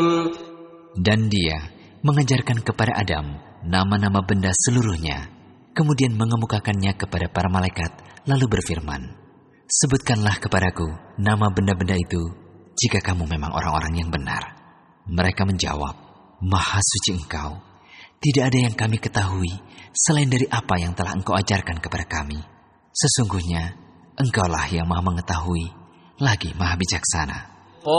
Dan dia mengajarkan kepada Adam nama-nama benda seluruhnya, kemudian mengemukakannya kepada para malaikat, lalu berfirman, "Sebutkanlah kepadaku nama benda-benda itu, jika kamu memang orang-orang yang benar." Mereka menjawab, "Maha suci Engkau, tidak ada yang kami ketahui selain dari apa yang telah Engkau ajarkan kepada kami. Sesungguhnya Engkaulah yang maha mengetahui, lagi maha bijaksana."